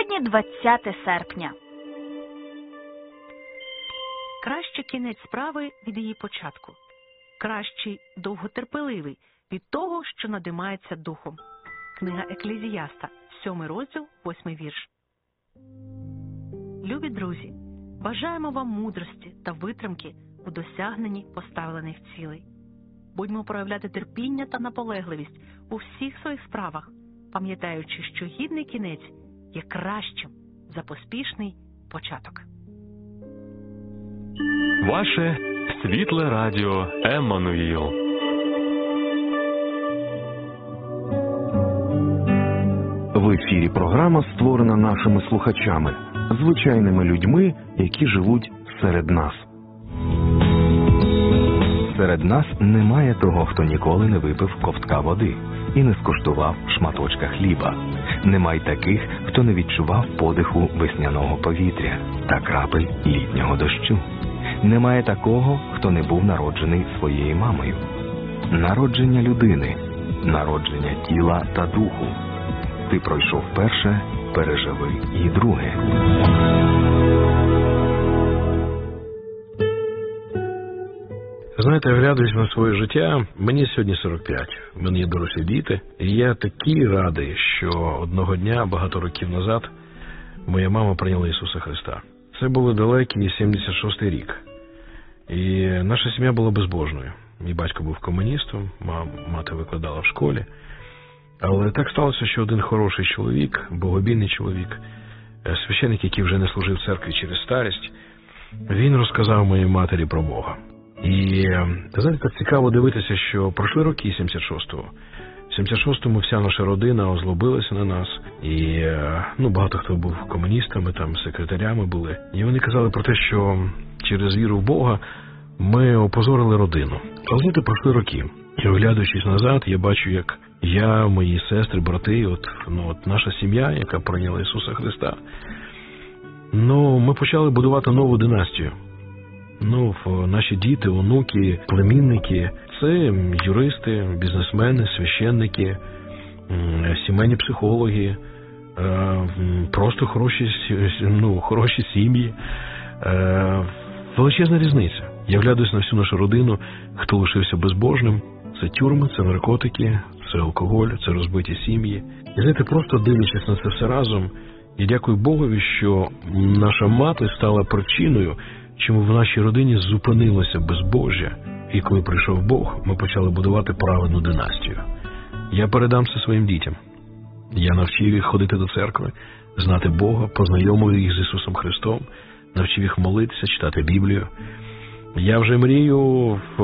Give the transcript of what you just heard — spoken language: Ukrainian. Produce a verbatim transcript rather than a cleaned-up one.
Сьогодні двадцяте серпня. Краще кінець справи від її початку. Кращий довготерпеливий від того, що надимається духом. Книга Еклезіаста, сьомий розділ, восьмий вірш. Любі друзі, бажаємо вам мудрості та витримки у досягненні поставлених цілей. Будьмо проявляти терпіння та наполегливість у всіх своїх справах, пам'ятаючи, що гідний кінець є кращим за поспішний початок. Ваше світле радіо Еммануїл. В ефірі програма створена нашими слухачами, звичайними людьми, які живуть серед нас. Серед нас немає того, хто ніколи не випив ковтка води і не скуштував шматочка хліба. Немає таких, хто не відчував подиху весняного повітря та крапель літнього дощу. Немає такого, хто не був народжений своєю мамою. Народження людини, народження тіла та духу. Ти пройшов перше, переживи і друге. Знаєте, оглядуючись на своє життя, мені сьогодні сорок п'ять, в мене є дорослі діти, і я такий радий, що одного дня, багато років назад, моя мама прийняла Ісуса Христа. Це був далекий сімдесят шостий рік, і наша сім'я була безбожною. Мій батько був комуністом, мати викладала в школі, але так сталося, що один хороший чоловік, богобійний чоловік, священник, який вже не служив в церкві через старість, він розказав моїй матері про Бога. І, знаєте, так цікаво дивитися, що пройшли роки сімдесят шостого. В сімдесят шостому вся наша родина озлобилася на нас, і ну, багато хто був комуністами, там, секретарями були. І вони казали про те, що через віру в Бога ми опозорили родину. Але, знаєте, пройшли роки. І оглядуючись назад, я бачу, як я, мої сестри, брати, от, ну, от наша сім'я, яка прийняла Ісуса Христа, ну, ми почали будувати нову династію. Ну, наші діти, онуки, племінники – це юристи, бізнесмени, священники, сімейні психологи, просто хороші, ну, хороші сім'ї. Величезна різниця. Я вглядаюсь на всю нашу родину, хто лишився безбожним. Це тюрми, це наркотики, це алкоголь, це розбиті сім'ї. І знаєте, просто дивлячись на це все разом, я дякую Богові, що наша мати стала причиною, чому в нашій родині зупинилося безбожжя. І коли прийшов Бог, ми почали будувати праведну династію. Я передам це своїм дітям. Я навчив їх ходити до церкви, знати Бога, познайомив їх з Ісусом Христом, навчив їх молитися, читати Біблію. Я вже мрію